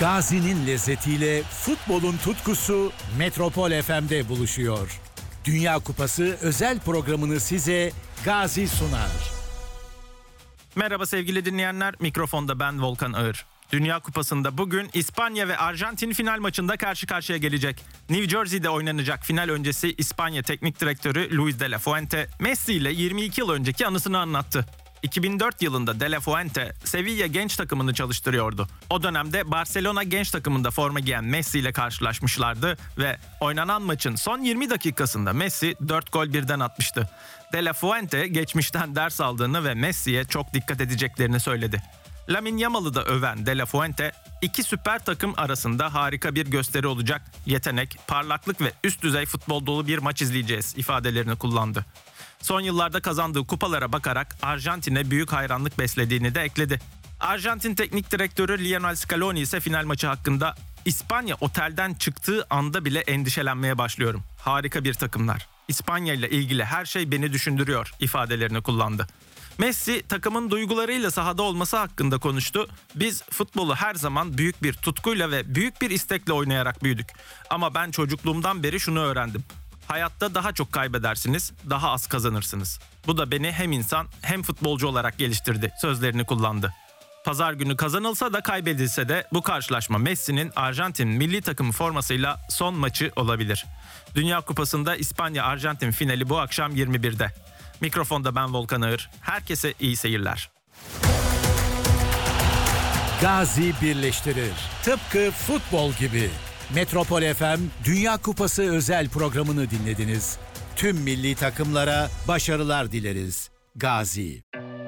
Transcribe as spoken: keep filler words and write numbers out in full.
Gazi'nin lezzetiyle futbolun tutkusu Metropol F M'de buluşuyor. Dünya Kupası özel programını size Gazi sunar. Merhaba sevgili dinleyenler, mikrofonda ben Volkan Ağır. Dünya Kupası'nda bugün İspanya ve Arjantin final maçında karşı karşıya gelecek. New Jersey'de oynanacak final öncesi İspanya Teknik Direktörü Luis de la Fuente, Messi ile yirmi iki yıl önceki anısını anlattı. iki bin dört yılında De La Fuente, Sevilla genç takımını çalıştırıyordu. O dönemde Barcelona genç takımında forma giyen Messi ile karşılaşmışlardı ve oynanan maçın son yirmi dakikasında Messi dört gol birden atmıştı. De La Fuente geçmişten ders aldığını ve Messi'ye çok dikkat edeceklerini söyledi. Lamine Yamal'ı da öven De La Fuente, iki süper takım arasında harika bir gösteri olacak, yetenek, parlaklık ve üst düzey futbol dolu bir maç izleyeceğiz ifadelerini kullandı. Son yıllarda kazandığı kupalara bakarak Arjantin'e büyük hayranlık beslediğini de ekledi. Arjantin Teknik Direktörü Lionel Scaloni ise final maçı hakkında "İspanya otelden çıktığı anda bile endişelenmeye başlıyorum. Harika bir takımlar. İspanya ile ilgili her şey beni düşündürüyor" ifadelerini kullandı. Messi takımın duygularıyla sahada olması hakkında konuştu. "Biz futbolu her zaman büyük bir tutkuyla ve büyük bir istekle oynayarak büyüdük. Ama ben çocukluğumdan beri şunu öğrendim. Hayatta daha çok kaybedersiniz, daha az kazanırsınız. Bu da beni hem insan hem futbolcu olarak geliştirdi" sözlerini kullandı. Pazar günü kazanılsa da kaybedilse de bu karşılaşma Messi'nin Arjantin milli takımı formasıyla son maçı olabilir. Dünya Kupası'nda İspanya-Arjantin finali bu akşam yirmi birde. Mikrofonda ben Volkan Ağır. Herkese iyi seyirler. Gazi birleştirir. Tıpkı futbol gibi. Metropol F M Dünya Kupası özel programını dinlediniz. Tüm milli takımlara başarılar dileriz. Gazi.